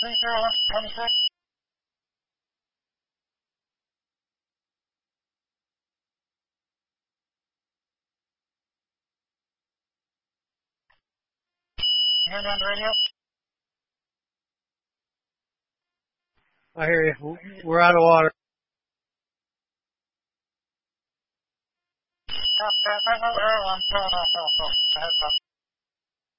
30126. Hand on the radio. I hear you. We're out of water. Stop, stop, stop, stop, stop, stop, stop, stop, stop.